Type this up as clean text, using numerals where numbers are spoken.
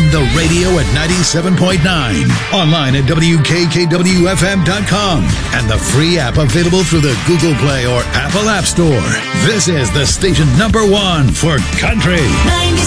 the radio at 97.9, online at WKKWFM.com, and the free app available through the Google Play or Apple App Store. This is the station number one for country. 97.9